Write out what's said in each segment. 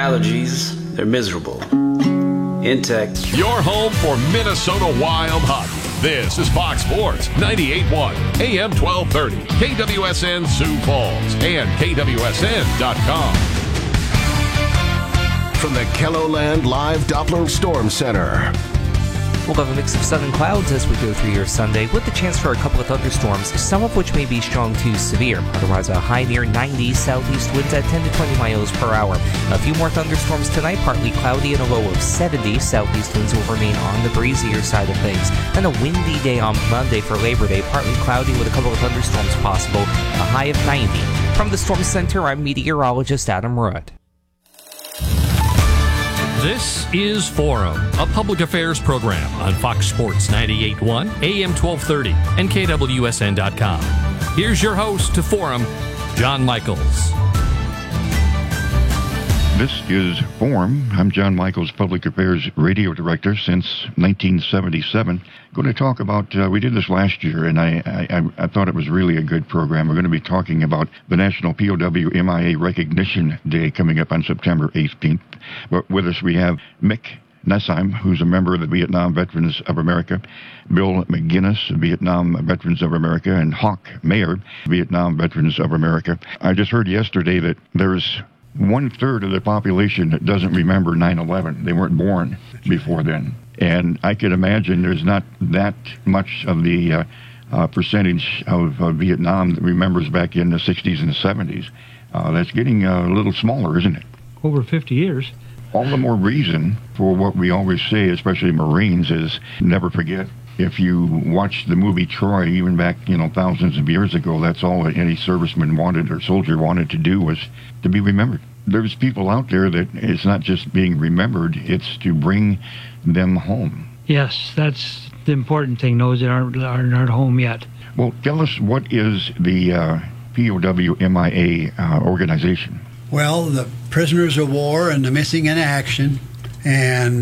allergies, they're miserable. Intech. Your home for Minnesota Wild hockey. This is Fox Sports 98.1 AM 1230 KWSN Sioux Falls and KWSN.com. From the KELOLAND Live Doppler Storm Center. We'll have a mix of sun and clouds as we go through your Sunday, with the chance for a couple of thunderstorms, some of which may be strong to severe. Otherwise, a high near 90, southeast winds at 10 to 20 miles per hour. A few more thunderstorms tonight, partly cloudy and a low of 70. Southeast winds will remain on the breezier side of things. And a windy day on Monday for Labor Day, partly cloudy with a couple of thunderstorms possible, a high of 90. From the Storm Center, I'm meteorologist Adam Rudd. This is Forum, a public affairs program on Fox Sports 98.1, AM 1230, and KWSN.com. Here's your host to Forum, John Michaels. This is Forum. I'm John Michaels, Public Affairs Radio Director since 1977. Going to talk about, we did this last year, and I thought it was really a good program. We're going to be talking about the National POW MIA Recognition Day coming up on September 18th. But with us we have Mick Nessheim, who's a member of the Vietnam Veterans of America, Bill McGinnis, Vietnam Veterans of America, and Hawk Mayer, Vietnam Veterans of America. I just heard yesterday that there's 1/3 of the population that doesn't remember 9/11. They weren't born before then. And I could imagine there's not that much of the percentage of Vietnam that remembers back in the 60s and the 70s. That's getting a little smaller, isn't it? Over 50 years. All the more reason for what we always say, especially Marines, is never forget. If you watch the movie Troy, even back, thousands of years ago, that's all that any serviceman wanted or soldier wanted to do was to be remembered. There's people out there that it's not just being remembered, it's to bring them home. Yes, that's the important thing, those that aren't home yet. Well, tell us, what is the POW MIA organization? Well, the Prisoners of War and the Missing in Action. And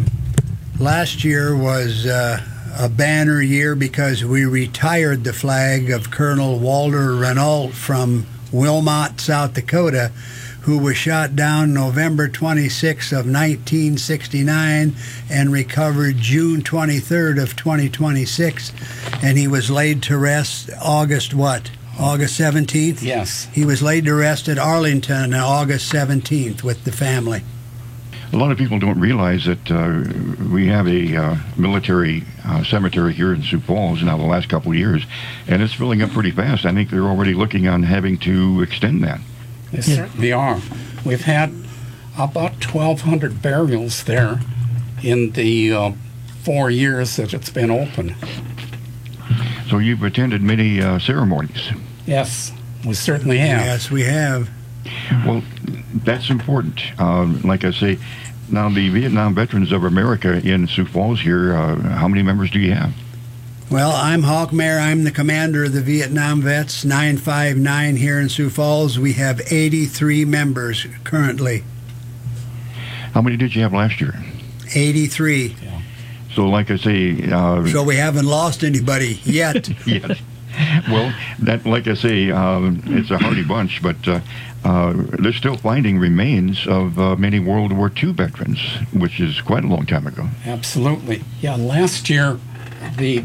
last year was a banner year because we retired the flag of Colonel Walter Renault from Wilmot, South Dakota, who was shot down November 26 of 1969 and recovered June 23rd of 2026. And he was laid to rest August 17th? Yes. He was laid to rest at Arlington on August 17th with the family. A lot of people don't realize that we have a military cemetery here in Sioux Falls now the last couple of years, and it's filling up pretty fast. I think they're already looking on having to extend that. They certainly are. We've had about 1,200 burials there in the 4 years that it's been open. So you've attended many ceremonies. Yes, we certainly have. Yes, we have. Well, that's important. Like I say, now the Vietnam Veterans of America in Sioux Falls here, how many members do you have? Well, I'm Hawk Mayer. I'm the commander of the Vietnam Vets 959 here in Sioux Falls. We have 83 members currently. How many did you have last year? 83. Yeah. So like I say... so we haven't lost anybody yet. Yes. Well, that, like I say, it's a hardy bunch, but they're still finding remains of many World War II veterans, which is quite a long time ago. Absolutely. Yeah, last year, the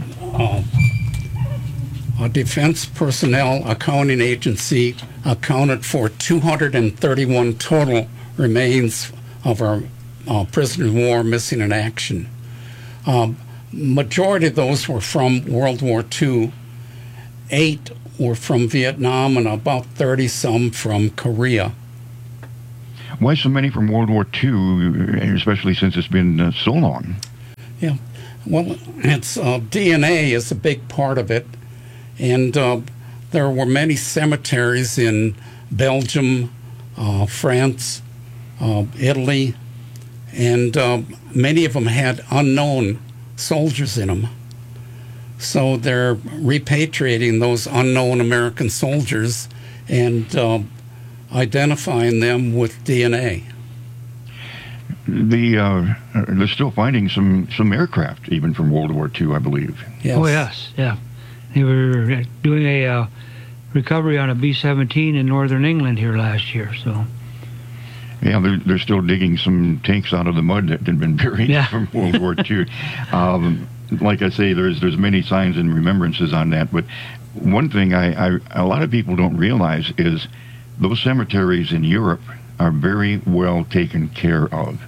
Defense Personnel Accounting Agency accounted for 231 total remains of our prisoners of war missing in action. Majority of those were from World War II. 8 were from Vietnam and about 30-some from Korea. Why so many from World War II, especially since it's been so long? Yeah, well, it's DNA is a big part of it, and there were many cemeteries in Belgium, France, Italy, and many of them had unknown soldiers in them. So they're repatriating those unknown American soldiers and identifying them with DNA. They're still finding some aircraft, even from World War II, I believe. Yes. Oh, yes, yeah. They were doing a recovery on a B-17 in northern England here last year. So, Yeah, they're still digging some tanks out of the mud that had been buried from World War II. Like I say, there's many signs and remembrances on that. But one thing a lot of people don't realize is those cemeteries in Europe are very well taken care of.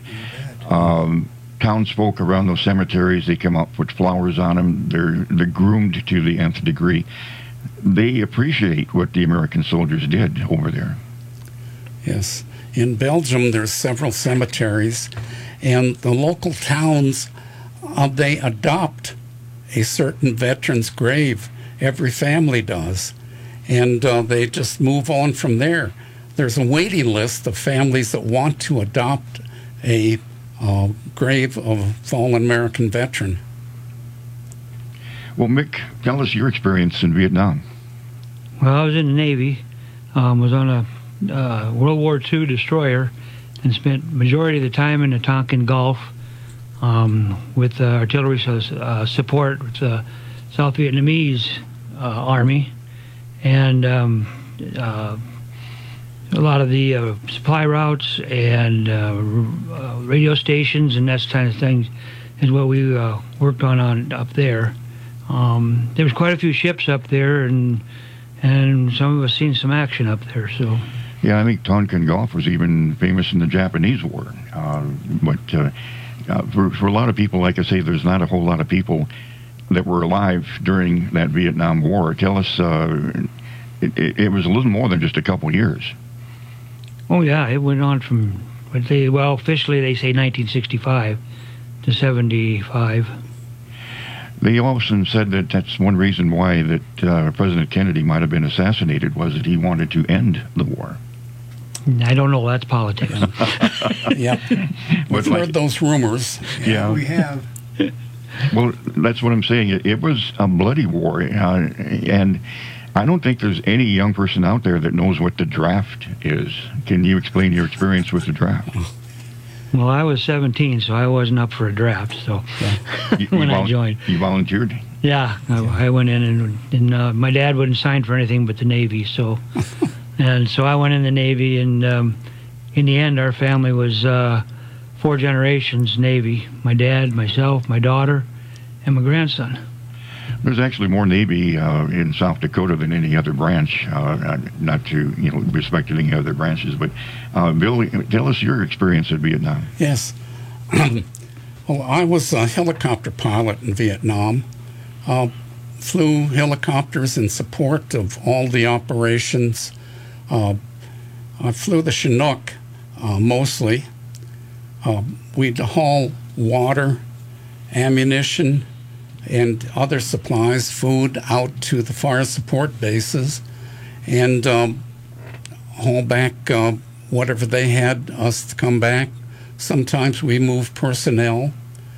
Townsfolk around those cemeteries, they come up with flowers on them. They're groomed to the nth degree. They appreciate what the American soldiers did over there. Yes. In Belgium, there's several cemeteries, and the local towns, they adopt a certain veteran's grave. Every family does. And they just move on from there. There's a waiting list of families that want to adopt a grave of a fallen American veteran. Well, Mick, tell us your experience in Vietnam. Well, I was in the Navy, was on a World War II destroyer, and spent majority of the time in the Tonkin Gulf with artillery support with the South Vietnamese Army, and a lot of the supply routes and radio stations and that kind of things is what we worked on up there. There was quite a few ships up there, and some of us seen some action up there. So. Yeah, I think Tonkin Gulf was even famous in the Japanese War. But for a lot of people, like I say, there's not a whole lot of people that were alive during that Vietnam War. Tell us, it was a little more than just a couple years. Oh, yeah, it went on from, officially they say 1965 to 75. They also said that that's one reason why that President Kennedy might have been assassinated, was that he wanted to end the war. I don't know. That's politics. Yeah. We've heard those rumors. Yeah. We have. Well, that's what I'm saying. It was a bloody war, and I don't think there's any young person out there that knows what the draft is. Can you explain your experience with the draft? Well, I was 17, so I wasn't up for a draft. So when I joined, you volunteered. Yeah, I went in, and my dad wouldn't sign for anything but the Navy. So, and so I went in the Navy, and in the end, our family was 4 generations Navy. My dad, myself, my daughter, and my grandson. There's actually more Navy in South Dakota than any other branch. Not to respect any other branches, but Bill, tell us your experience in Vietnam. Yes. Well, I was a helicopter pilot in Vietnam. Flew helicopters in support of all the operations. I flew the Chinook mostly. We'd haul water, ammunition, and other supplies, food, out to the fire support bases, and haul back whatever they had us to come back. Sometimes we moved personnel.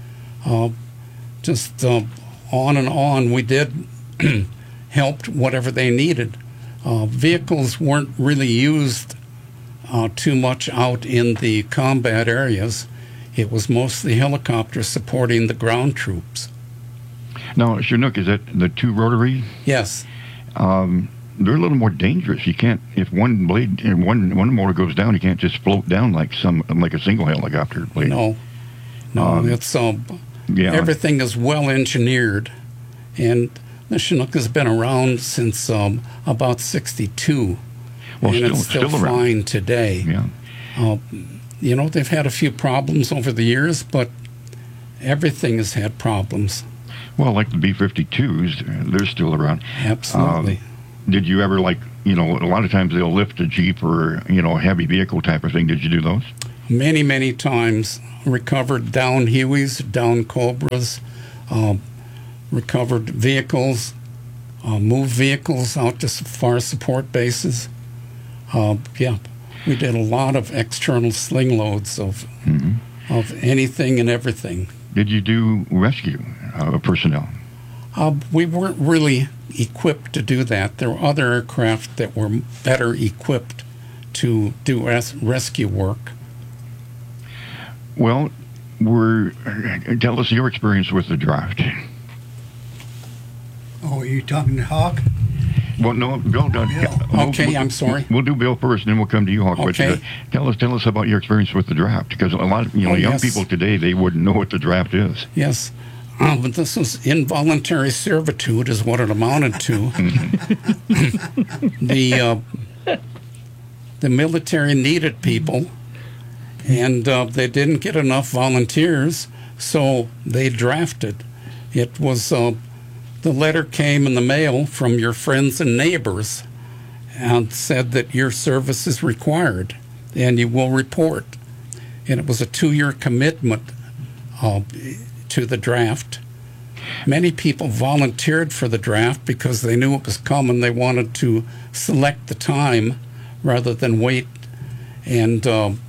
Just on and on. We did helped whatever they needed. Vehicles weren't really used too much out in the combat areas. It was mostly helicopters supporting the ground troops. Now, Chinook, is that the 2 rotary? Yes. They're a little more dangerous. You can't, if one blade and one motor goes down, you can't just float down like a single helicopter blade. No, it's everything is well engineered, and the Chinook has been around since about '62, and it's still fine today. Yeah. They've had a few problems over the years, but everything has had problems. Well, like the B-52s, they're still around. Absolutely. Did you ever, a lot of times they'll lift a Jeep or, a heavy vehicle type of thing. Did you do those? Many, many times. Recovered down Hueys, down Cobras, recovered vehicles, moved vehicles out to fire support bases. We did a lot of external sling loads of anything and everything. Did you do rescue personnel? We weren't really equipped to do that. There were other aircraft that were better equipped to do rescue work. Well, tell us your experience with the draft. Oh, are you talking to Hawk? Well, no, Bill. Okay, I'm sorry. We'll do Bill first, and then we'll come to you, Hawk. Okay. But tell us about your experience with the draft, because a lot of young people today, they wouldn't know what the draft is. Yes. But this was involuntary servitude, is what it amounted to. The military needed people, and they didn't get enough volunteers, so they drafted. It was the letter came in the mail from your friends and neighbors, and said that your service is required, and you will report. And it was a 2-year commitment to the draft. Many people volunteered for the draft because they knew it was coming. They wanted to select the time rather than wait. And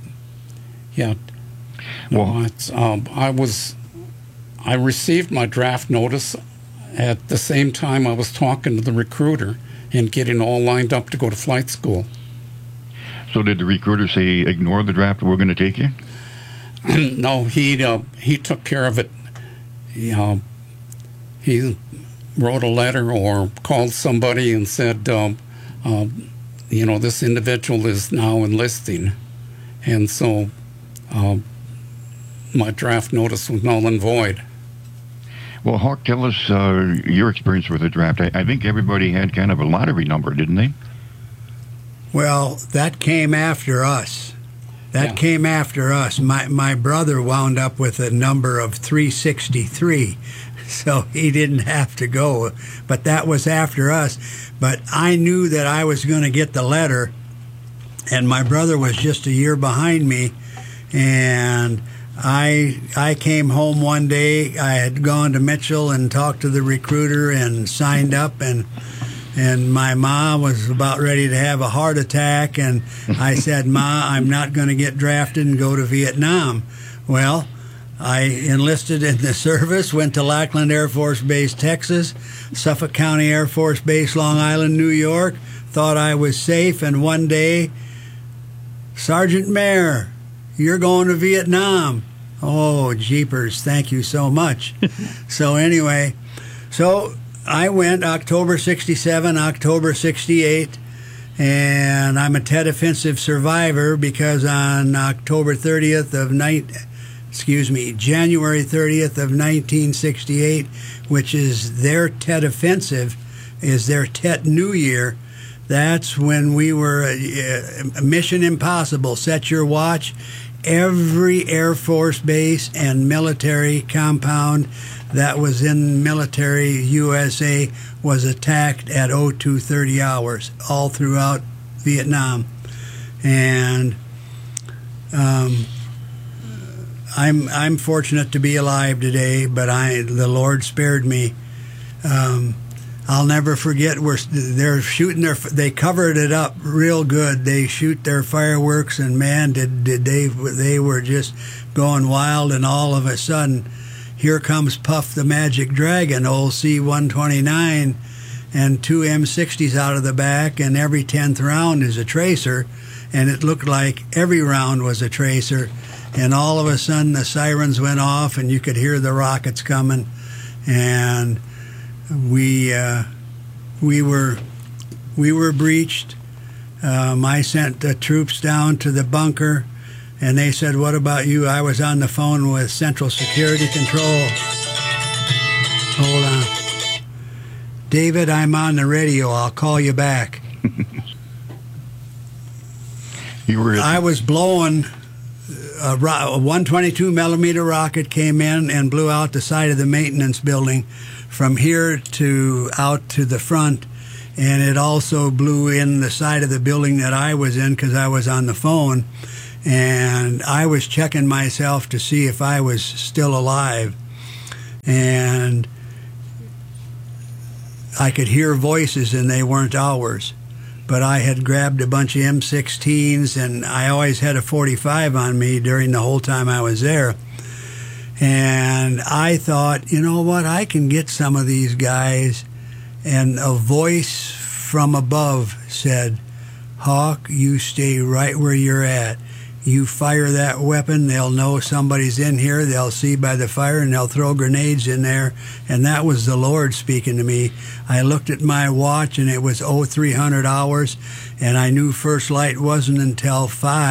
I received my draft notice at the same time I was talking to the recruiter and getting all lined up to go to flight school. So did the recruiter say, ignore the draft, we're going to take you? No, he took care of it. He wrote a letter or called somebody and said, this individual is now enlisting. And so my draft notice was null and void. Well, Hawk, tell us your experience with the draft. I think everybody had kind of a lottery number, didn't they? Well, that came after us. Came after us. My brother wound up with a number of 363, so he didn't have to go. But that was after us. But I knew that I was going to get the letter, and my brother was just a year behind me. And I came home one day. I had gone to Mitchell and talked to the recruiter and signed up, and my ma was about ready to have a heart attack, and I said, Ma, I'm not going to get drafted and go to Vietnam. Well, I enlisted in the service, went to Lackland Air Force Base, Texas, Suffolk County Air Force Base, Long Island, New York, thought I was safe, and one day, Sergeant Mayer, you're going to Vietnam. Oh, jeepers, thank you so much. So anyway, I went October 67, October 68, and I'm a Tet Offensive survivor because on January 30th of 1968, which is their Tet Offensive, is their Tet New Year. That's when we were Mission Impossible, set your watch. Every Air Force base and military compound that was in military USA was attacked at 02:30 hours all throughout Vietnam. And I'm fortunate to be alive today, but the Lord spared me. I'll never forget, they're shooting they covered it up real good. They shoot their fireworks, and man, they were just going wild, and all of a sudden, here comes Puff the Magic Dragon, old C-129, and 2 M60s out of the back, and every 10th round is a tracer, and it looked like every round was a tracer, and all of a sudden the sirens went off, and you could hear the rockets coming, and we were breached. I sent the troops down to the bunker, and they said, "What about you?" I was on the phone with Central Security Control. Hold on. David, I'm on the radio. I'll call you back. I was blowing. A 122 millimeter rocket came in and blew out the side of the maintenance building from here to out to the front, and it also blew in the side of the building that I was in because I was on the phone, and I was checking myself to see if I was still alive, and I could hear voices, and they weren't ours. But I had grabbed a bunch of M16s, and I always had a 45 on me during the whole time I was there. And I thought, you know what, I can get some of these guys. And a voice from above said, "Hawk, you stay right where you're at. You fire that weapon, they'll know somebody's in here. They'll see by the fire, and they'll throw grenades in there. And that was the Lord speaking to me. I looked at my watch, and it was 0300 hours, and I knew first light wasn't until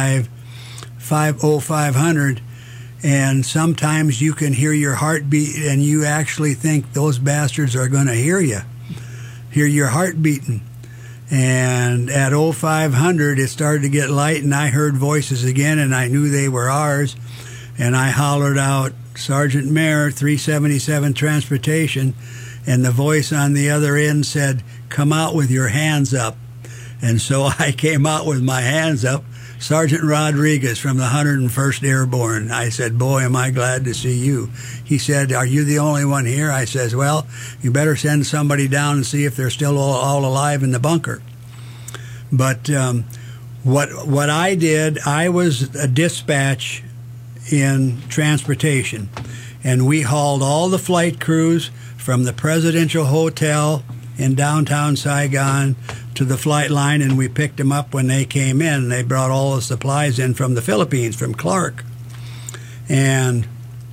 500. And sometimes you can hear your heartbeat, and you actually think those bastards are going to hear your heart beating. And at 0500, it started to get light, and I heard voices again, and I knew they were ours. And I hollered out, "Sergeant Mayer, 377 Transportation." And the voice on the other end said, "Come out with your hands up." And so I came out with my hands up. "Sergeant Rodriguez from the 101st Airborne." I said, "Boy, am I glad to see you." He said, "Are you the only one here?" I says, "Well, you better send somebody down and see if they're still all alive in the bunker." But what I did, I was a dispatch in transportation, and we hauled all the flight crews from the Presidential Hotel in downtown Saigon to the flight line, and we picked them up when they came in. They brought all the supplies in from the Philippines, from Clark. And,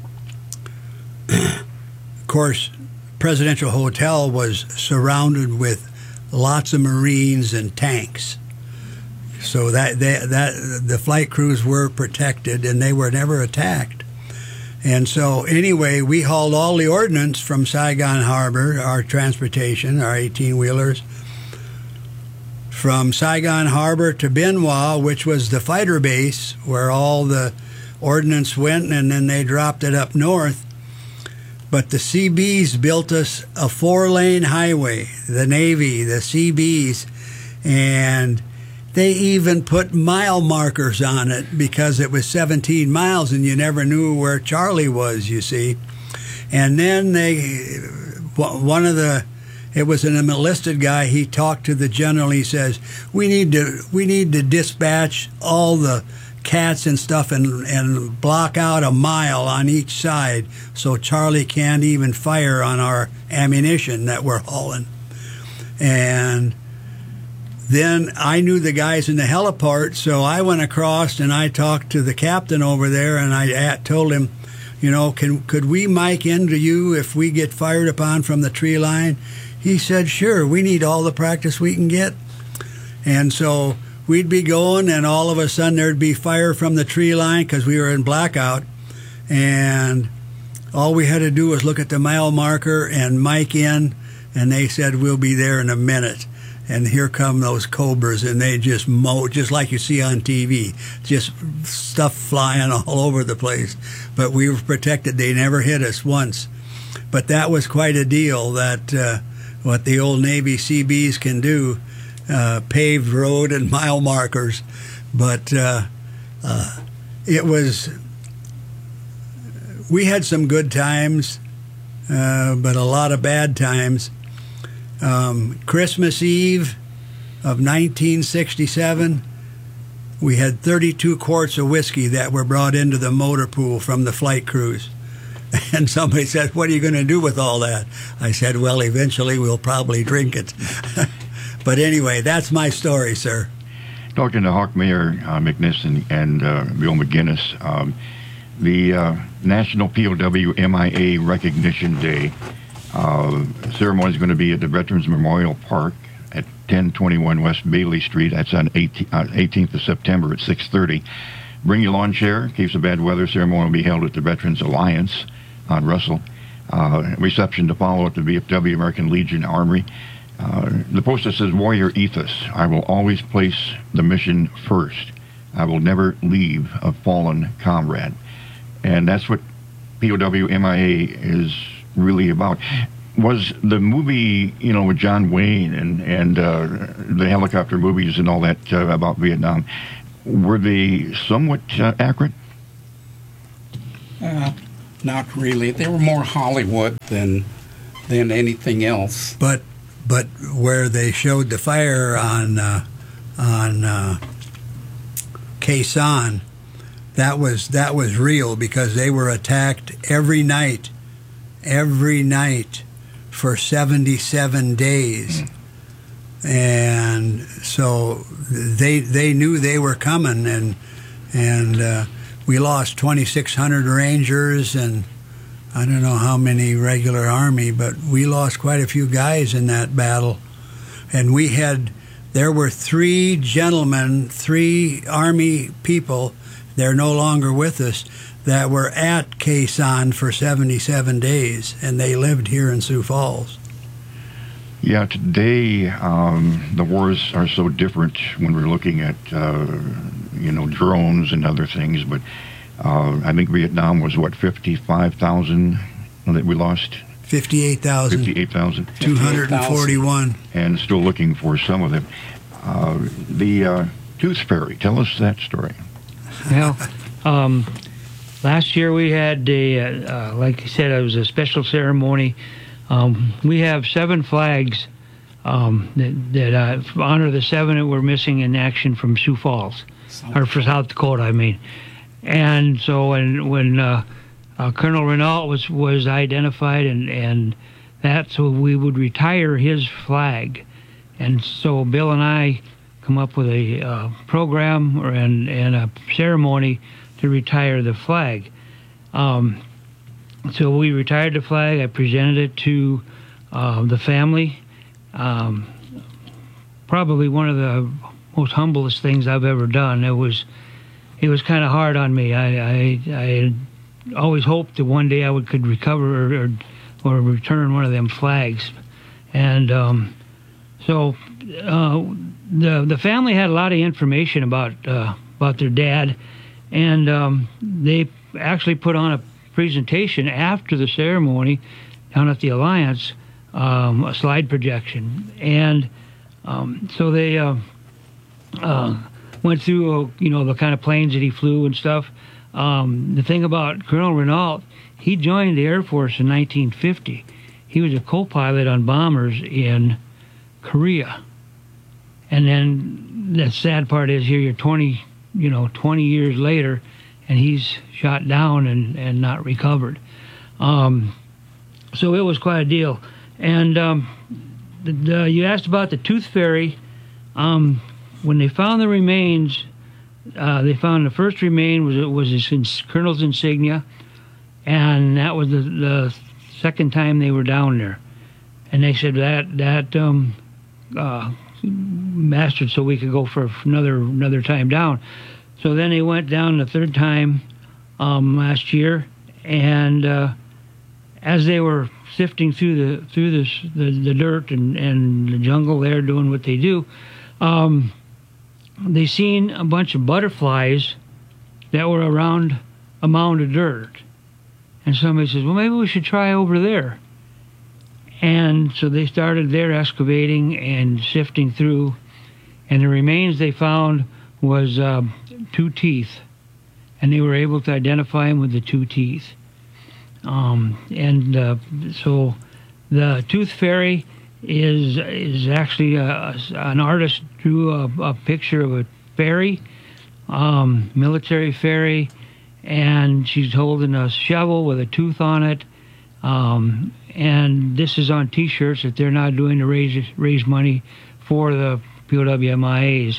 of course, Presidential Hotel was surrounded with lots of Marines and tanks. So that the flight crews were protected, and they were never attacked. And so, anyway, we hauled all the ordnance from Saigon Harbor, our transportation, our 18-wheelers, from Saigon Harbor to Bien Hoa, which was the fighter base where all the ordnance went, and then they dropped it up north. But the Seabees built us a 4-lane highway, the Navy, the Seabees, and they even put mile markers on it because it was 17 miles and you never knew where Charlie was, you see. And then it was an enlisted guy, he talked to the general, he says, we need to dispatch all the cats and stuff and block out a mile on each side so Charlie can't even fire on our ammunition that we're hauling. And then I knew the guys in the heliport, so I went across and I talked to the captain over there, and I told him, you know, could we mic into you if we get fired upon from the tree line? He said, sure, we need all the practice we can get. And so we'd be going, and all of a sudden there'd be fire from the tree line because we were in blackout. And all we had to do was look at the mile marker and mic in, and they said, we'll be there in a minute. And here come those Cobras, and they just mow, just like you see on TV, just stuff flying all over the place. But we were protected. They never hit us once. But that was quite a deal, that what the old Navy Seabees can do, paved road and mile markers. But it was, we had some good times, but a lot of bad times. Christmas Eve of 1967, we had 32 quarts of whiskey that were brought into the motor pool from the flight crews. And somebody said, what are you going to do with all that? I said, well, eventually we'll probably drink it. But anyway, that's my story, sir. Talking to Hawk Mayor McNisson and Bill McGinnis, the National POW MIA Recognition Day ceremony is going to be at the Veterans Memorial Park at 1021 West Bailey Street. That's on 18th of September at 6:30. Bring your lawn chair. In case of bad weather, ceremony will be held at the Veterans Alliance on Russell. Reception to follow at the VFW American Legion Armory. The poster says, Warrior Ethos. I will always place the mission first. I will never leave a fallen comrade. And that's what POW MIA is really about. Was the movie, you know, with John Wayne and the helicopter movies and all that about Vietnam, were they somewhat accurate? Not really. They were more Hollywood than anything else. But where they showed the fire on Khe Sanh, that was real, because they were attacked every night for 77 days. And so they knew they were coming, And we lost 2,600 Rangers and I don't know how many regular Army, but we lost quite a few guys in that battle. And there were 3 gentlemen, 3 Army people, they're no longer with us, that were at Khe Sanh for 77 days, and they lived here in Sioux Falls. Yeah, today the wars are so different when we're looking at, drones and other things, but I think Vietnam was, 55,000 that we lost? 58,000. 58,000. 241. And still looking for some of them. The Tooth Fairy, tell us that story. Well, last year we had like I said, it was a special ceremony. We have 7 flags that honor the 7 that were missing in action from Sioux Falls, or for South Dakota, I mean. And so when Colonel Renault was identified, and so we would retire his flag. And so Bill and I come up with a program and a ceremony to retire the flag. So we retired the flag. I presented it to the family. Probably one of the most humblest things I've ever done. It was kind of hard on me. I always hoped that one day I could recover or return one of them flags. And so the family had a lot of information about their dad, and they actually put on a presentation after the ceremony down at the Alliance, a slide projection. And so they went through, the kind of planes that he flew and stuff. The thing about Colonel Renault, he joined the Air Force in 1950. He was a co-pilot on bombers in Korea. And then the sad part is here you're 20 years later, and he's shot down and not recovered. So it was quite a deal. And you asked about the Tooth Fairy. When they found the remains, they found the first remain was his colonel's insignia, and that was the second time they were down there. And they said that mastered so we could go for another time down. So then they went down the third time last year, and as they were sifting through the dirt and the jungle there, doing what they do, they seen a bunch of butterflies that were around a mound of dirt. And somebody says, well, maybe we should try over there. And so they started there excavating and sifting through, and the remains they found was 2 teeth, and they were able to identify him with the 2 teeth. So the Tooth Fairy is actually an artist drew a picture of a fairy, military fairy, and she's holding a shovel with a tooth on it. And this is on T-shirts that they're now doing to raise money for the POW-MIAs.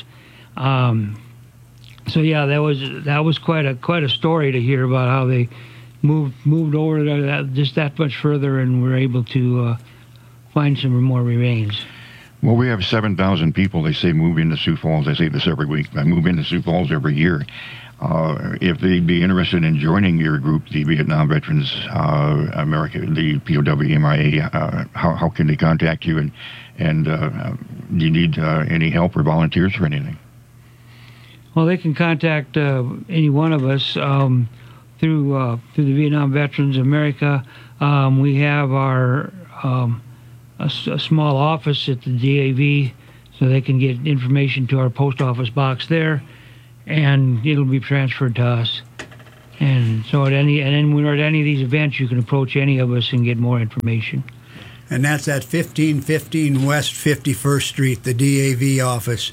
So yeah, that was quite a story to hear about how they moved over there just that much further and were able to find some more remains. Well, we have 7,000 people, they say, move into Sioux Falls. I say this every week. I move into Sioux Falls every year. If they'd be interested in joining your group, the Vietnam Veterans America, the POW-MIA, how can they contact you? And do you need any help or volunteers for anything? Well, they can contact any one of us through the Vietnam Veterans America. We have our a small office at the DAV, so they can get information to our post office box there, and it'll be transferred to us. And so when we're at any of these events, you can approach any of us and get more information. And that's at 1515 West 51st Street, the DAV office.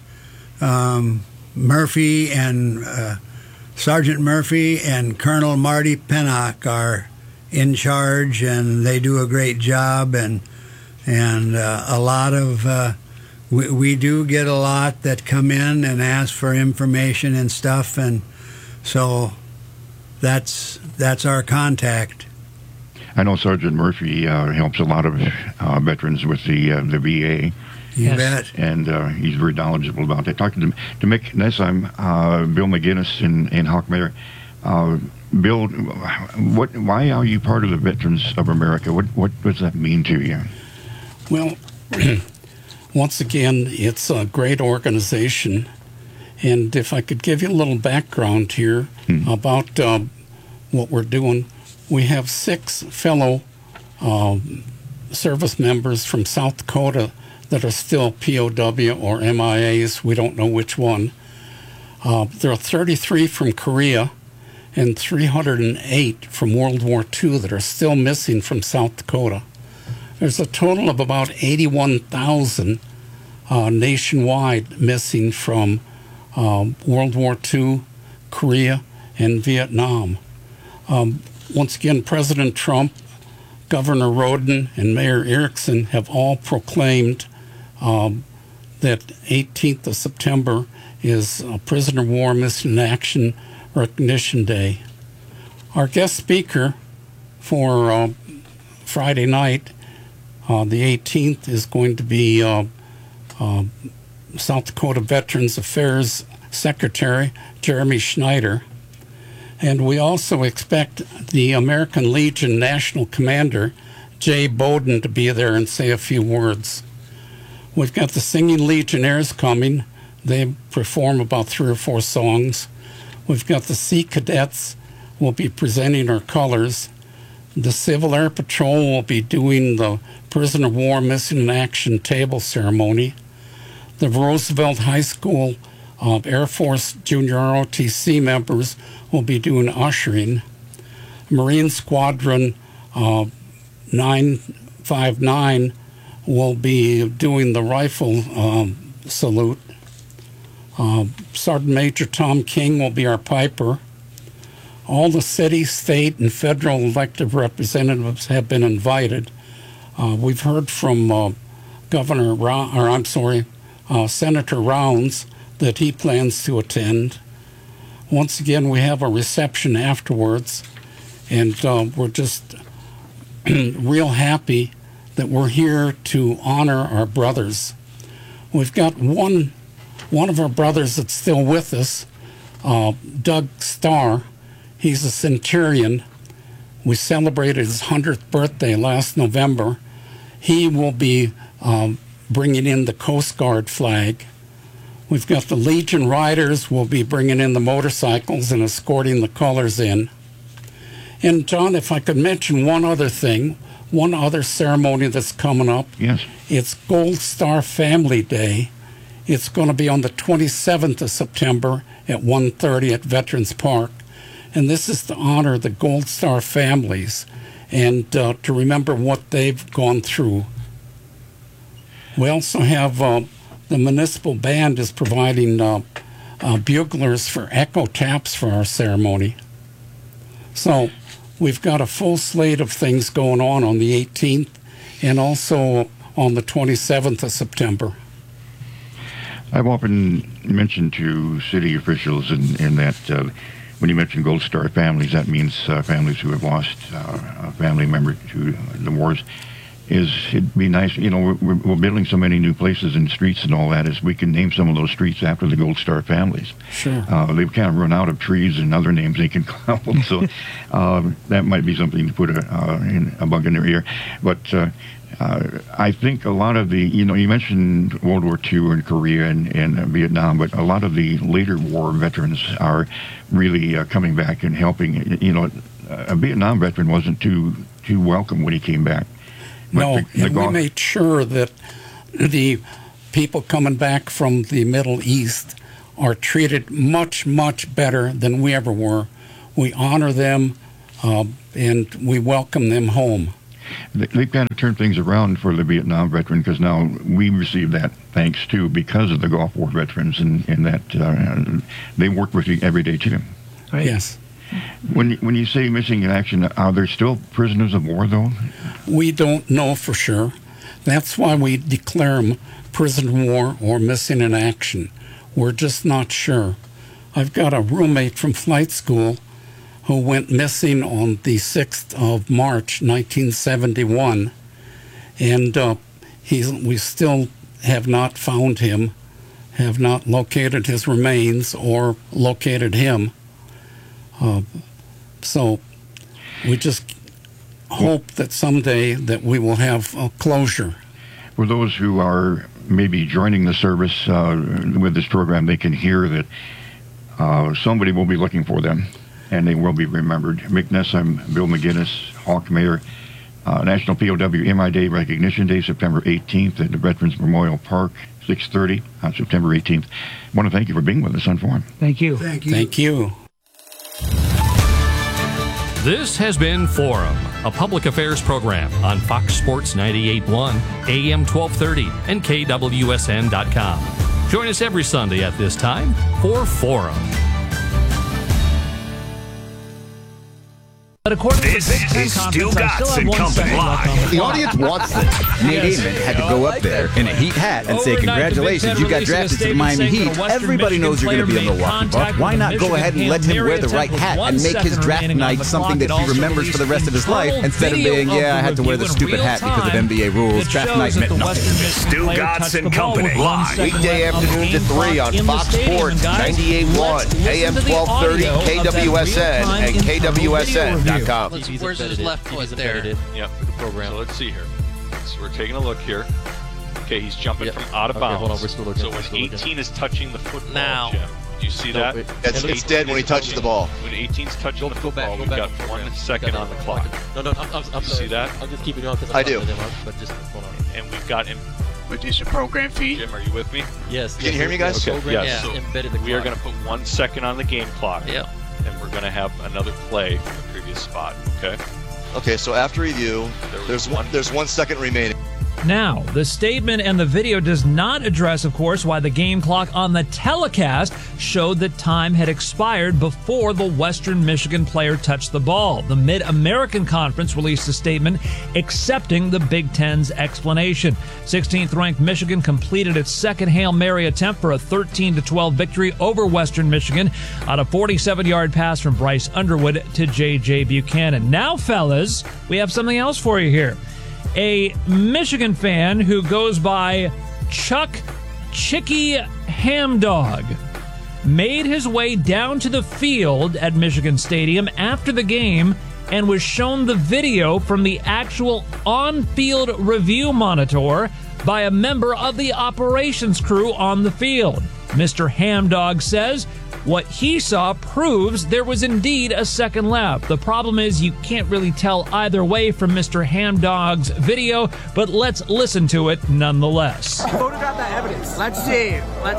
Murphy and Sergeant Murphy and Colonel Marty Pennock are in charge, and they do a great job. And a lot of we do get a lot that come in and ask for information and stuff, and So that's our contact. I know Sergeant Murphy helps a lot of veterans with the VA. You bet. And he's very knowledgeable about that. Talking to Mick Nessheim, Bill McGinnis in Hawkmere. Bill, why are you part of the Veterans of America? What does that mean to you? Well, once again, it's a great organization. And if I could give you a little background here about what we're doing, we have 6 fellow service members from South Dakota that are still POW or MIAs. We don't know which one. There are 33 from Korea and 308 from World War II that are still missing from South Dakota. There's a total of about 81,000 nationwide missing from World War II, Korea, and Vietnam. Once again, President Trump, Governor Roden, and Mayor Erickson have all proclaimed that 18th of September is Prisoner of War Missing in Action Recognition Day. Our guest speaker for Friday night, the 18th, is going to be South Dakota Veterans Affairs Secretary Jeremy Schneider. And we also expect the American Legion National Commander, Jay Bowden, to be there and say a few words. We've got the Singing Legionnaires coming. They perform about 3 or 4 songs. We've got the Sea Cadets will be presenting our colors. The Civil Air Patrol will be doing the Prisoner of War Missing in Action table ceremony. The Roosevelt High School Air Force Junior ROTC members will be doing ushering. Marine Squadron 959 will be doing the rifle salute. Sergeant Major Tom King will be our piper. All the city, state, and federal elected representatives have been invited. We've heard from Senator Rounds that he plans to attend. Once again, we have a reception afterwards, and we're just real happy that we're here to honor our brothers. We've got one of our brothers that's still with us, Doug Starr. He's a centurion. We celebrated his 100th birthday last November. He will be bringing in the Coast Guard flag. We've got the Legion Riders will be bringing in the motorcycles and escorting the colors in. And John, if I could mention one other thing, one other ceremony that's coming up. Yes. It's Gold Star Family Day. It's going to be on the 27th of September at 1:30 at Veterans Park. And this is to honor the Gold Star families and to remember what they've gone through. We also have the municipal band is providing buglers for echo taps for our ceremony. So we've got a full slate of things going on the 18th and also on the 27th of September. I've often mentioned to city officials in that when you mention Gold Star families, that means families who have lost a family member to the wars. It'd be nice, we're building so many new places and streets and all that, is we can name some of those streets after the Gold Star families. Sure. They've kind of run out of trees and other names they can call, so that might be something to put a bug in their ear. But I think a lot of the, you mentioned World War II and Korea and Vietnam, but a lot of the later war veterans are really coming back and helping. A Vietnam veteran wasn't too welcome when he came back. No, and we made sure that the people coming back from the Middle East are treated much, much better than we ever were. We honor them and we welcome them home. They've kind of turned things around for the Vietnam veteran, because now we receive that thanks too because of the Gulf War veterans and that they work with you every day too. Right. Yes. When you say missing in action, are there still prisoners of war, though? We don't know for sure. That's why we declare them prisoner of war or missing in action. We're just not sure. I've got a roommate from flight school who went missing on the 6th of March, 1971, and we still have not found him, have not located his remains or located him. So we just hope that someday that we will have closure. For those who are maybe joining the service with this program, they can hear that somebody will be looking for them, and they will be remembered. Mick Ness, I'm Bill McGinnis, Hawk Mayor. National POW MI Day Recognition Day, September 18th at the Veterans Memorial Park, 6:30 on September 18th. I want to thank you for being with us on Forum. Thank you. Thank you. Thank you. This has been Forum, a public affairs program on Fox Sports 98.1, AM 1230, and KWSN.com. Join us every Sunday at this time for Forum. But according to the Big Ten Conference, I still have 1 second left on the audience wants this. Nate Amon had to go up there in a Heat hat and say, congratulations, you got drafted to the Miami Heat. Everybody knows you're going to be a Milwaukee Buck. Why not go ahead and let him wear the right hat and make his draft night something that he remembers for the rest of his life, instead of being, I had to wear the stupid hat because of NBA rules. Draft night meant nothing. Stu Gatz and Company, live weekday afternoon to 3 on Fox Sports 98.1, AM 1230, KWSN, and KWSN.com. Where's his left foot there? Yep. For the program. So let's see here. So we're taking a look here. Okay, he's jumping from out of bounds. Hold on, we're still looking. So when 18 is touching the football, now, Jim, do you see that? It's dead when he touches the ball. When 18's touching the football, we've got 1 second on the clock. No, I'm see that? I'll just keep it going because I do. But just hold on. And we've got him. What is your program feed? Jim, are you with me? Yes. Can you hear me, guys? Okay. Yes. So Embedded the we are going to put 1 second on the game clock. Yep. And we're going to have another play from the previous spot. Okay. Okay. So after review, there's 1 second remaining. Now, the statement and the video does not address, of course, why the game clock on the telecast showed that time had expired before the Western Michigan player touched the ball. The Mid-American Conference released a statement accepting the Big Ten's explanation. 16th-ranked Michigan completed its second Hail Mary attempt for a 13-12 victory over Western Michigan on a 47-yard pass from Bryce Underwood to J.J. Buchanan. Now, fellas, we have something else for you here. A Michigan fan who goes by Chuck Chicky Hamdog made his way down to the field at Michigan Stadium after the game and was shown the video from the actual on-field review monitor by a member of the operations crew on the field. Mr. Hamdog says what he saw proves there was indeed a second left. The problem is you can't really tell either way from Mr. Hamdog's video, but let's listen to it nonetheless. Photograph that evidence. Let's see.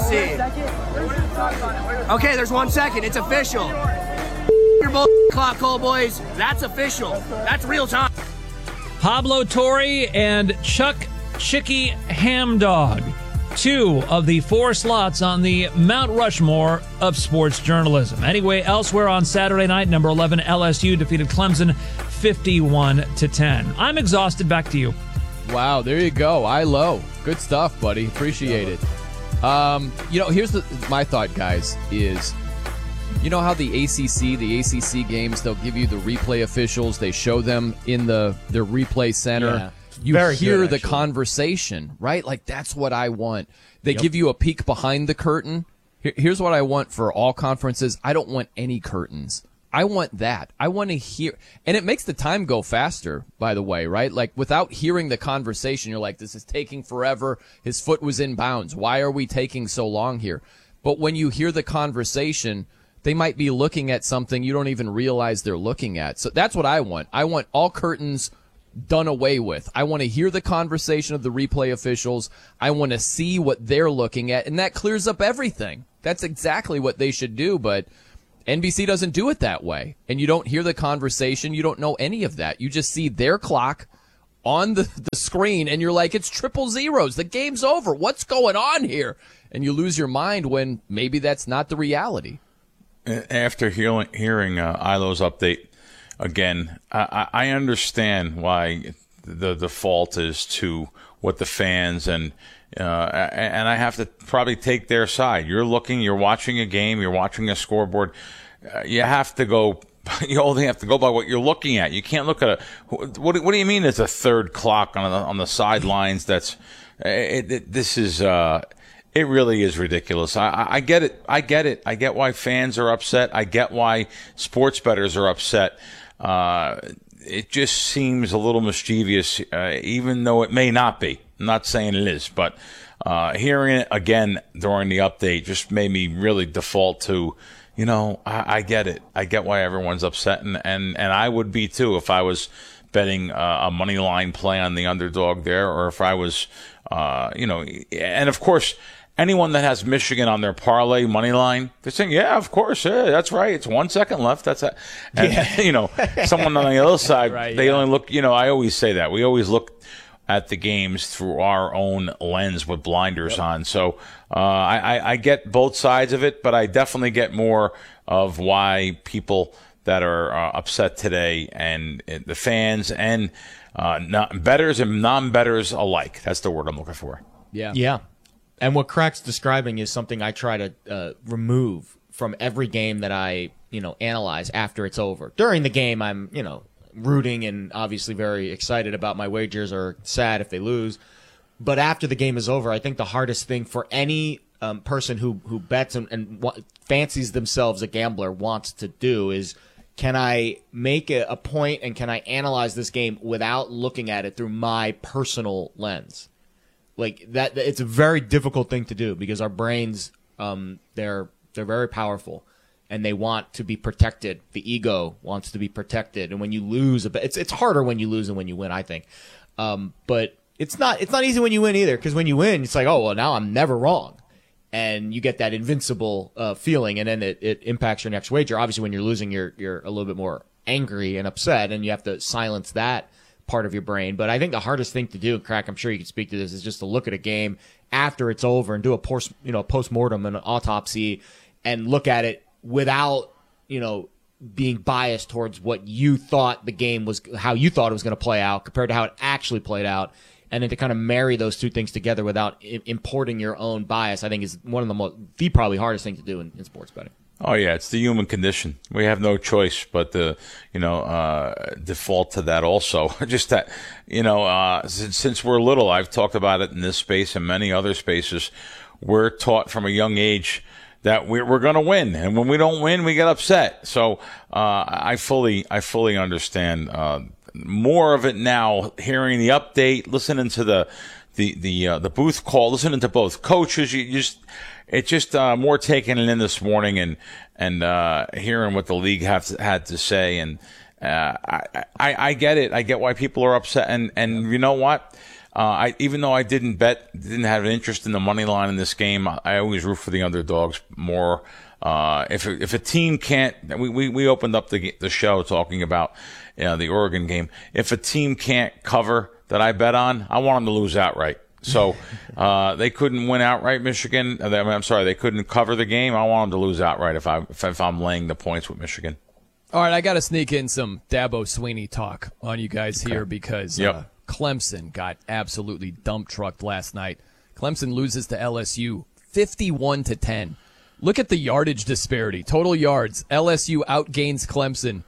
Okay, there's 1 second. It's official. Your bull clock, Cole boys. That's official. That's real time. Pablo Torre and Chuck Chicky Hamdog, 2 of the 4 slots on the Mount Rushmore of sports journalism. Anyway, elsewhere on Saturday night, number 11 LSU defeated Clemson 51-10. I'm exhausted. Back to you. Wow, there you go. I-Lo. Good stuff, buddy. Appreciate it. Here's my thought, guys, is you know how the ACC games, they'll give you the replay officials. They show them in their replay center. Yeah. You hear the conversation, right? Like, that's what I want. They give you a peek behind the curtain. Here's what I want for all conferences. I don't want any curtains. I want that. I want to hear. And it makes the time go faster, by the way, right? Like, without hearing the conversation, you're like, this is taking forever. His foot was in bounds. Why are we taking so long here? But when you hear the conversation, they might be looking at something you don't even realize they're looking at. So that's what I want. I want all curtains done away with. I want to hear the conversation of the replay officials. I want to see what they're looking at, and that clears up everything. That's exactly what they should do, but NBC doesn't do it that way. And you don't hear the conversation. You don't know any of that. You just see their clock on the screen, and you're like, it's 000. The game's over. What's going on here? And you lose your mind when maybe that's not the reality. After hearing I-Lo's update, again, I understand why the fault is to what the fans and I have to probably take their side. You're watching a game, you're watching a scoreboard. You have to go. You only have to go by what you're looking at. You can't look at what do you mean? It's a third clock on the sidelines. That's this is. It really is ridiculous. I get it. I get why fans are upset. I get why sports bettors are upset. It just seems a little mischievous, even though it may not be. I'm not saying it is, but hearing it again during the update just made me really default to, I get it. I get why everyone's upset, and I would be too if I was betting a money line play on the underdog there, or if I was, and of course, anyone that has Michigan on their parlay money line, they're saying, yeah, of course, yeah, that's right. It's 1 second left. That's it. And, someone on the other side, right, they only look, I always say that. We always look at the games through our own lens with blinders on. So I get both sides of it, but I definitely get more of why people that are upset today and the fans and bettors and non-bettors alike. That's the word I'm looking for. Yeah. And what Crack's describing is something I try to remove from every game that I, analyze after it's over. During the game, I'm, rooting and obviously very excited about my wagers, or sad if they lose. But after the game is over, I think the hardest thing for any person who bets and fancies themselves a gambler wants to do is, can I make a point and can I analyze this game without looking at it through my personal lens? Like that, it's a very difficult thing to do because our brains, they're very powerful, and they want to be protected. The ego wants to be protected, and when you lose, it's harder when you lose than when you win, I think. But it's not easy when you win either, because when you win, it's like, oh well, now I'm never wrong, and you get that invincible feeling, and then it impacts your next wager. Obviously, when you're losing, you're a little bit more angry and upset, and you have to silence that part of your brain. But I think the hardest thing to do, and Crack, I'm sure you can speak to this, is just to look at a game after it's over and do a post-mortem and an autopsy and look at it without, being biased towards what you thought the game was, how you thought it was going to play out compared to how it actually played out. And then to kind of marry those two things together without importing your own bias, I think is one of the probably hardest thing to do in sports betting. Oh yeah, it's the human condition. We have no choice but to, default to that also. Just that, since we're little, I've talked about it in this space and many other spaces. We're taught from a young age that we're going to win, and when we don't win, we get upset. So I fully understand more of it now. Hearing the update, listening to the booth call, listening to both coaches, it's just more taking it in this morning and hearing what the league had to say, and I get it. I get why people are upset, and you know what? Even though I didn't have an interest in the money line in this game, I always root for the underdogs more. If a team can't, we opened up the show talking about the Oregon game. If a team can't cover that I bet on, I want them to lose outright. So they couldn't win outright, Michigan. They couldn't cover the game. I want them to lose outright if I'm laying the points with Michigan. All right, I got to sneak in some Dabo Swinney talk on you guys here because Clemson got absolutely dump trucked last night. Clemson loses to LSU 51-10. Look at the yardage disparity. Total yards. LSU outgains Clemson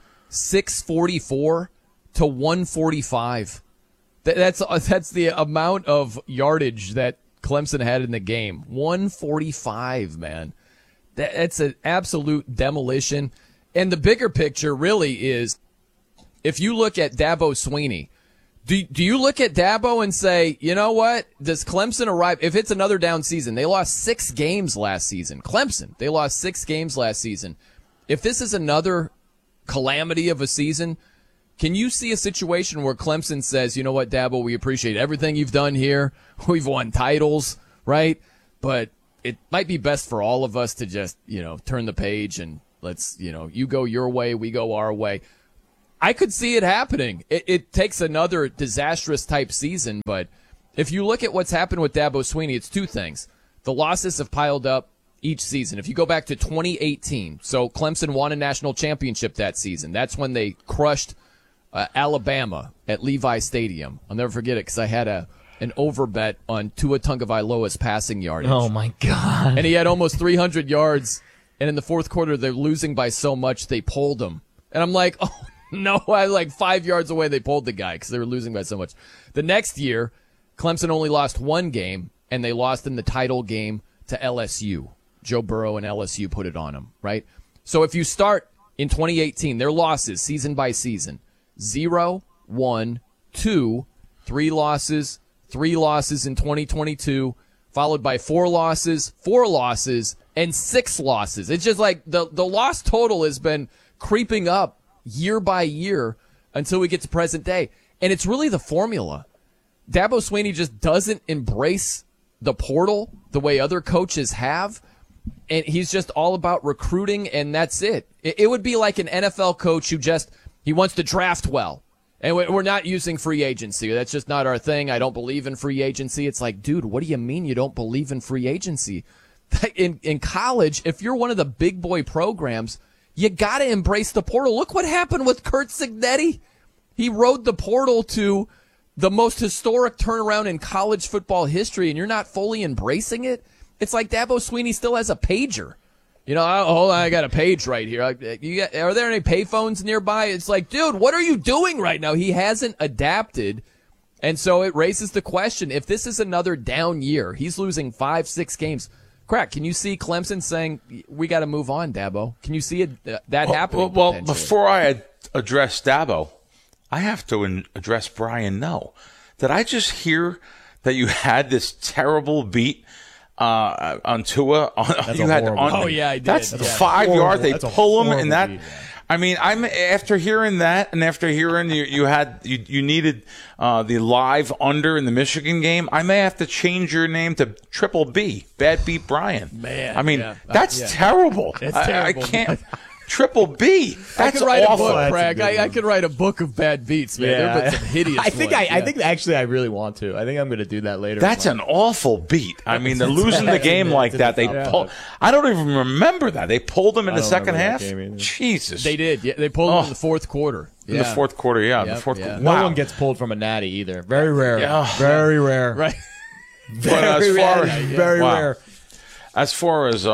644 to 145. That's the amount of yardage that Clemson had in the game. 145, man. That's an absolute demolition. And the bigger picture really is, if you look at Dabo Swinney, do you look at Dabo and say, you know what? Does Clemson arrive? If it's another down season, they lost 6 games last season. Clemson, they lost 6 games last season. If this is another calamity of a season, can you see a situation where Clemson says, you know what, Dabo, we appreciate everything you've done here. We've won titles, right? But it might be best for all of us to just, turn the page and let's, you go your way, we go our way. I could see it happening. It takes another disastrous type season, but if you look at what's happened with Dabo Swinney, it's 2 things. The losses have piled up each season. If you go back to 2018, so Clemson won a national championship that season. That's when they crushed Alabama at Levi Stadium. I'll never forget it because I had an over bet on Tua Tagovailoa's passing yardage. Oh, my God. And he had almost 300 yards, and in the fourth quarter, they're losing by so much, they pulled him. And I'm like, oh, no, I like 5 yards away, they pulled the guy because they were losing by so much. The next year, Clemson only lost one game, and they lost in the title game to LSU. Joe Burrow and LSU put it on them, right? So if you start in 2018, their losses, season by season, 0, 1, 2, 3 losses, 3 losses in 2022, followed by 4 losses, 4 losses, and 6 losses. It's just like the loss total has been creeping up year by year until we get to present day. And it's really the formula. Dabo Swinney just doesn't embrace the portal the way other coaches have. And he's just all about recruiting, and that's it. It would be like an NFL coach who he wants to draft well. And we're not using free agency. That's just not our thing. I don't believe in free agency. It's like, dude, what do you mean you don't believe in free agency? In college, if you're one of the big boy programs, you got to embrace the portal. Look what happened with Curt Cignetti. He rode the portal to the most historic turnaround in college football history, and you're not fully embracing it? It's like Dabo Swinney still has a pager. You know, hold on, I got a page right here. Are there any payphones nearby? It's like, dude, what are you doing right now? He hasn't adapted. And so it raises the question, if this is another down year, he's losing 5-6 games. Crack, can you see Clemson saying, we got to move on, Dabo? Can you see that happening? Well, before I address Dabo, I have to address Brian No. Did I just hear that you had this terrible beat on Tua? Oh, yeah, I did. That's 5 yards. They pull him, and that. Beat, I mean, I'm after hearing that, and after hearing you needed the live under in the Michigan game. I may have to change your name to Triple B, Bad Beat Brian. Man, I mean, that's terrible. It's terrible. I can't. Triple B. That's I could write awful. A book, Craig. I could write a book of bad beats, man. There have been some hideous I think ones. I think actually I really want to. I think I'm going to do that later. That's an awful beat. I mean, they're losing the game like that. They pull. I don't even remember that. They pulled them in the second half. Jesus. They did. Yeah, they pulled them in the fourth quarter. In the fourth quarter, yeah. Yep, the fourth quarter. Wow. No one gets pulled from a natty either. Very rare. Very rare. Right. Very rare. As far as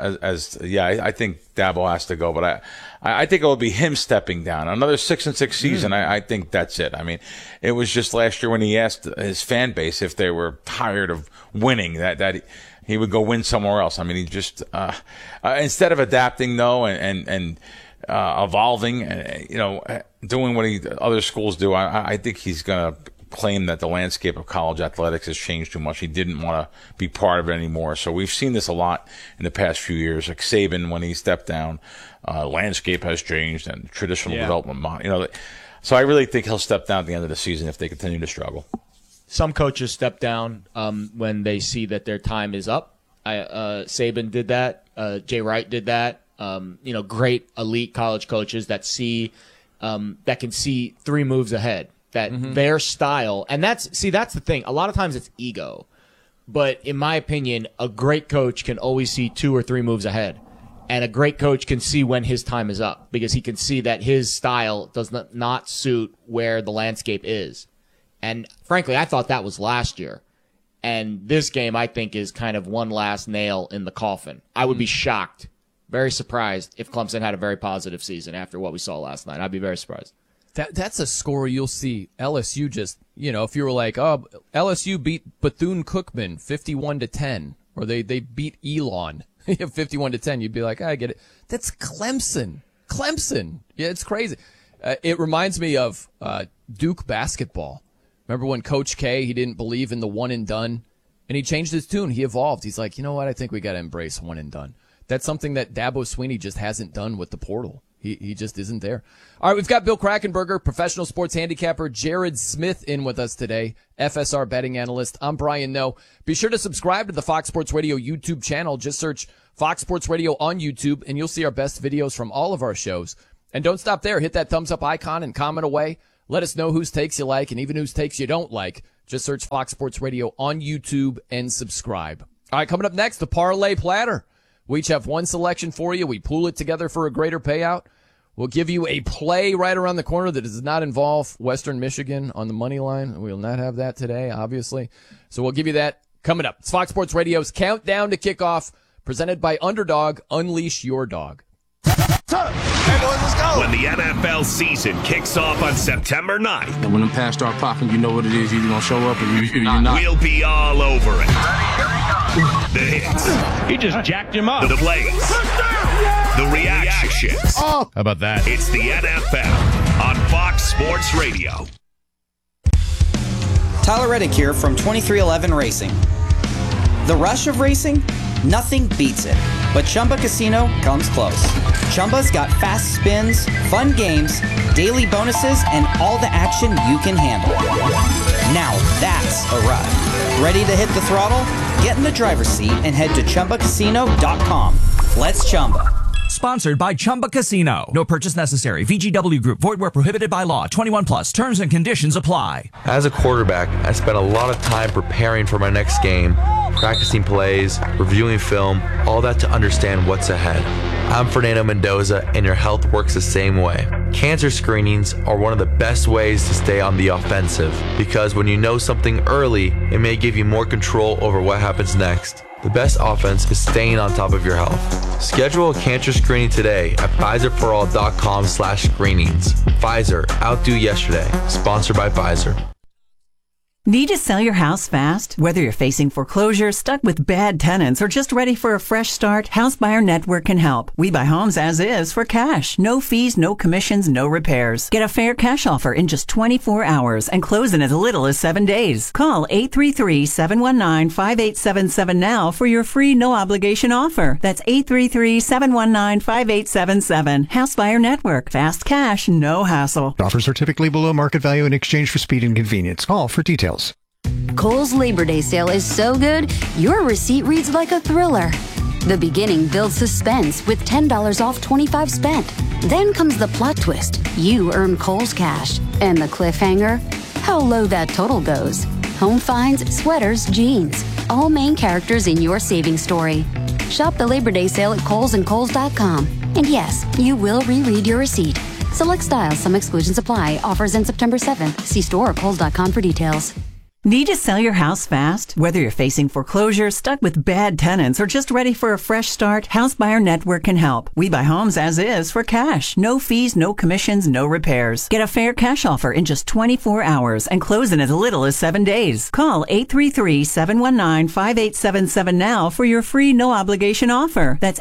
I think Dabo has to go, but I think it will be him stepping down. Another 6-6 season. I think that's it. I mean, it was just last year when he asked his fan base if they were tired of winning that he would go win somewhere else. I mean, he just instead of adapting though and evolving, doing what other schools do. I think he's gonna claim that the landscape of college athletics has changed too much. He didn't want to be part of it anymore. So we've seen this a lot in the past few years. Like Saban, when he stepped down, landscape has changed and traditional development. So I really think he'll step down at the end of the season if they continue to struggle. Some coaches step down when they see that their time is up. Saban did that. Jay Wright did that. Great elite college coaches that that can see 3 moves ahead. That their style, and that's the thing. A lot of times it's ego, but in my opinion, a great coach can always see 2 or 3 moves ahead, and a great coach can see when his time is up because he can see that his style does not suit where the landscape is. And frankly, I thought that was last year, and this game I think is kind of one last nail in the coffin. I would be shocked, very surprised if Clemson had a very positive season after what we saw last night. I'd be very surprised. That's a score you'll see LSU just, if you were like, oh, LSU beat Bethune-Cookman 51-10, or they beat Elon 51-10, you'd be like, I get it. That's Clemson. Yeah, it's crazy. It reminds me of Duke basketball. Remember when Coach K, he didn't believe in the one and done, and he changed his tune. He evolved. He's like, you know what? I think we got to embrace one and done. That's something that Dabo Swinney just hasn't done with the portal. He just isn't there. All right, we've got Bill Krackomberger, professional sports handicapper, Jared Smith in with us today, FSR betting analyst. I'm Brian Noe. Be sure to subscribe to the Fox Sports Radio YouTube channel. Just search Fox Sports Radio on YouTube, and you'll see our best videos from all of our shows. And don't stop there. Hit that thumbs up icon and comment away. Let us know whose takes you like and even whose takes you don't like. Just search Fox Sports Radio on YouTube and subscribe. All right, coming up next, the Parlay Platter. We each have one selection for you. We pool it together for a greater payout. We'll give you a play right around the corner that does not involve Western Michigan on the money line. We will not have that today, obviously. So we'll give you that coming up. It's Fox Sports Radio's Countdown to Kickoff, presented by Underdog. Unleash your dog. When the NFL season kicks off on September 9th. And when the pass start popping, you know what it is. You're going to show up and you're not. We'll be all over it. The hits. He just jacked him up. The plays. The reactions. Oh. How about that? It's the NFL on Fox Sports Radio. Tyler Reddick here from 2311 Racing. The rush of racing? Nothing beats it. But Chumba Casino comes close. Chumba's got fast spins, fun games, daily bonuses, and all the action you can handle. Now that's a ride. Ready to hit the throttle? Get in the driver's seat and head to ChumbaCasino.com. Let's Chumba. Sponsored by Chumba Casino. No purchase necessary. VGW Group. Void where prohibited by law. 21 plus. Terms and conditions apply. As a quarterback, I spent a lot of time preparing for my next game, practicing plays, reviewing film, all that to understand what's ahead. I'm Fernando Mendoza, and your health works the same way. Cancer screenings are one of the best ways to stay on the offensive, because when you know something early, it may give you more control over what happens next. The best offense is staying on top of your health. Schedule a cancer screening today at Pfizerforall.com/screenings. Pfizer, outdo yesterday. Sponsored by Pfizer. Need to sell your house fast? Whether you're facing foreclosure, stuck with bad tenants, or just ready for a fresh start, House Buyer Network can help. We buy homes as is for cash. No fees, no commissions, no repairs. Get a fair cash offer in just 24 hours and close in as little as 7 days. Call 833-719-5877 now for your free no-obligation offer. That's 833-719-5877. House Buyer Network. Fast cash, no hassle. Offers are typically below market value in exchange for speed and convenience. Call for details. Kohl's Labor Day sale is so good, your receipt reads like a thriller. The beginning builds suspense with $10 off 25 spent. Then comes the plot twist. You earn Kohl's cash. And the cliffhanger? How low that total goes. Home finds, sweaters, jeans. All main characters in your savings story. Shop the Labor Day sale at Kohl's and Kohl's.com. And yes, you will reread your receipt. Select styles, some exclusions apply. Offers end September 7th. See store or Kohl's.com for details. Need to sell your house fast? Whether you're facing foreclosure, stuck with bad tenants, or just ready for a fresh start, House Buyer Network can help. We buy homes as is for cash. No fees, no commissions, no repairs. Get a fair cash offer in just 24 hours and close in as little as 7 days. Call 833-719-5877 now for your free no-obligation offer. That's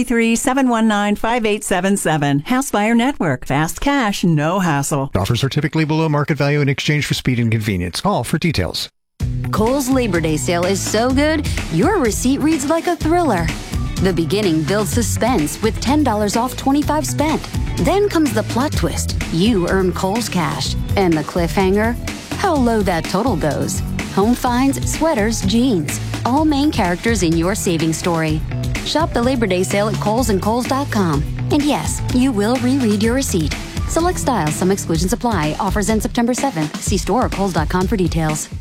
833-719-5877. House Buyer Network. Fast cash, no hassle. Offers are typically below market value in exchange for speed and convenience. Call for details. Kohl's Labor Day sale is so good, your receipt reads like a thriller. The beginning builds suspense with $10 off 25 spent. Then comes the plot twist. You earn Kohl's cash. And the cliffhanger? How low that total goes. Home finds, sweaters, jeans. All main characters in your savings story. Shop the Labor Day sale at Kohl's and Kohl's.com. And yes, you will reread your receipt. Select styles, some exclusions apply. Offers end September 7th. See store or Kohl's.com for details.